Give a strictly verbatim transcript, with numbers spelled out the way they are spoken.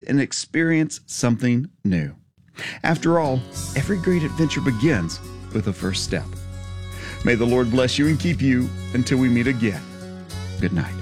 and experience something new. After all, every great adventure begins with a first step. May the Lord bless you and keep you until we meet again. Good night.